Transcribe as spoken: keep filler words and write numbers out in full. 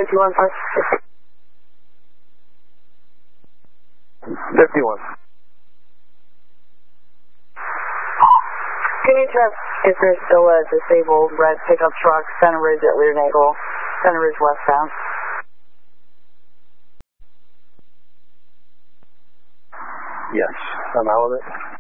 fifty-one five. fifty-one. Can you check if there's still a disabled red pickup truck, Center Ridge at Lear Nagle, Center Ridge westbound? Yes, I'm out of it.